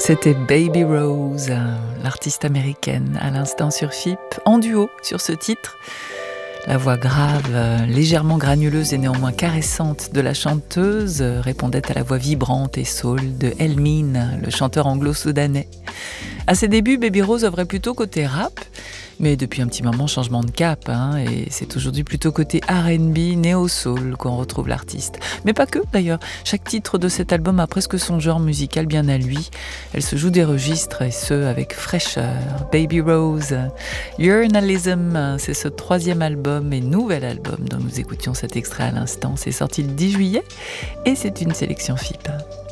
C'était Baby Rose, l'artiste américaine, à l'instant sur FIP, en duo sur ce titre. La voix grave, légèrement granuleuse et néanmoins caressante de la chanteuse répondait à la voix vibrante et soul de Elmin, le chanteur anglo-soudanais. À ses débuts, Baby Rose œuvrait plutôt côté rap, mais depuis un petit moment, changement de cap, et c'est aujourd'hui plutôt côté R&B, néo-soul qu'on retrouve l'artiste. Mais pas que d'ailleurs, chaque titre de cet album a presque son genre musical bien à lui. Elle se joue des registres et ce avec fraîcheur. Baby Rose, Journalism, c'est ce 3e album et nouvel album dont nous écoutions cet extrait à l'instant. C'est sorti le 10 juillet et c'est une sélection FIP.